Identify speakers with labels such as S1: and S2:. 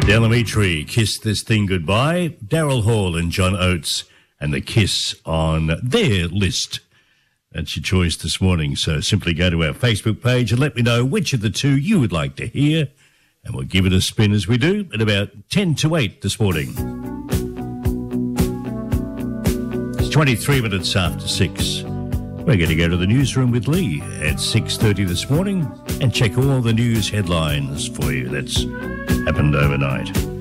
S1: Del Amitri, Kiss This Thing Goodbye, Daryl Hall and John Oates, and The Kiss on their list. That's your choice this morning, so simply go to our Facebook page and let me know which of the two you would like to hear, and we'll give it a spin as we do at about 10 to 8 this morning. It's 23 minutes after 6. We're going to go to the newsroom with Lee at 6:30 this morning and check all the news headlines for you that's happened overnight.